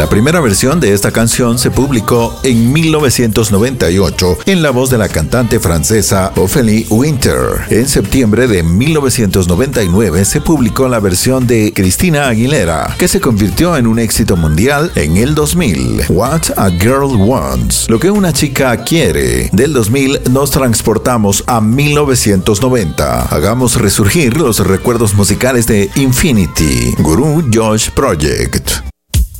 La primera versión de esta canción se publicó en 1998 en la voz de la cantante francesa Ophélie Winter. En septiembre de 1999 se publicó la versión de Christina Aguilera, que se convirtió en un éxito mundial en el 2000. What a Girl Wants, lo que una chica quiere. Del 2000 nos transportamos a 1990. Hagamos resurgir los recuerdos musicales de Infinity, Guru Josh Project.